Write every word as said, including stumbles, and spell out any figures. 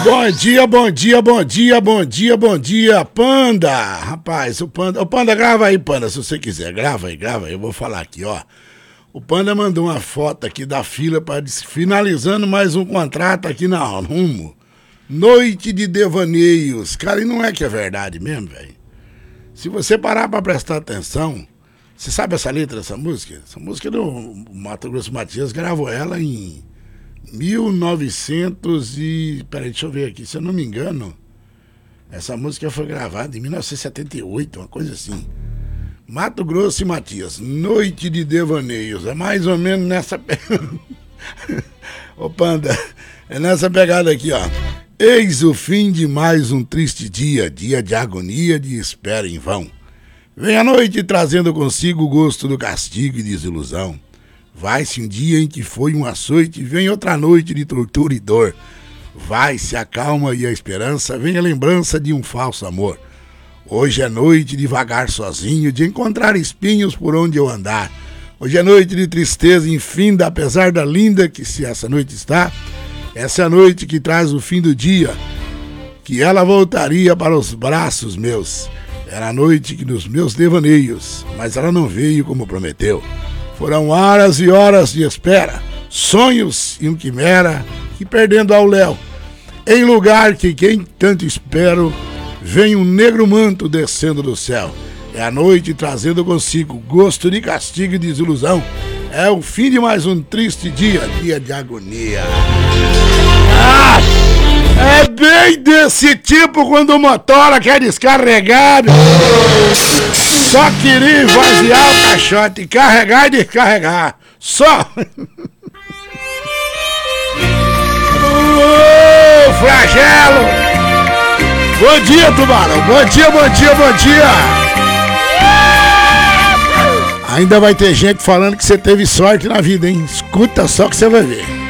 Bom dia, bom dia, bom dia, bom dia, bom dia, Panda. Rapaz, o Panda... O Panda, grava aí, Panda, se você quiser. Grava aí, grava aí. Eu vou falar aqui, ó. O Panda mandou uma foto aqui da fila para finalizando mais um contrato aqui na Rumo. Noite de devaneios. Cara, e não é que é verdade mesmo, velho? Se você parar para prestar atenção... Você sabe essa letra dessa música? Essa música do Mato Grosso Matias gravou ela em mil e novecentos e... Peraí, deixa eu ver aqui. Se eu não me engano, essa música foi gravada em mil novecentos e setenta e oito, uma coisa assim. Mato Grosso e Matias, Noite de Devaneios. É mais ou menos nessa... Ô, Panda, é nessa pegada aqui, ó. Eis o fim de mais um triste dia, dia de agonia, de espera em vão. Vem a noite trazendo consigo o gosto do castigo e desilusão. Vai-se um dia em que foi um açoite, vem outra noite de tortura e dor. Vai-se a calma e a esperança, vem a lembrança de um falso amor. Hoje é noite de vagar sozinho, de encontrar espinhos por onde eu andar. Hoje é noite de tristeza infinda, apesar da linda que se essa noite está. Essa é a noite que traz o fim do dia, que ela voltaria para os braços meus. Era a noite que nos meus devaneios, mas ela não veio como prometeu. Foram horas e horas de espera, sonhos e um quimera, que perdendo ao léu. Em lugar que quem tanto espero, vem um negro manto descendo do céu. É a noite trazendo consigo gosto de castigo e desilusão. É o fim de mais um triste dia, dia de agonia. Ah! É bem desse tipo quando o motora quer descarregar. Só queria esvaziar o caixote, carregar e descarregar. Só. Ô, flagelo. Bom dia, tubarão. Bom dia, bom dia, bom dia. Ainda vai ter gente falando que você teve sorte na vida, hein? Escuta só que você vai ver.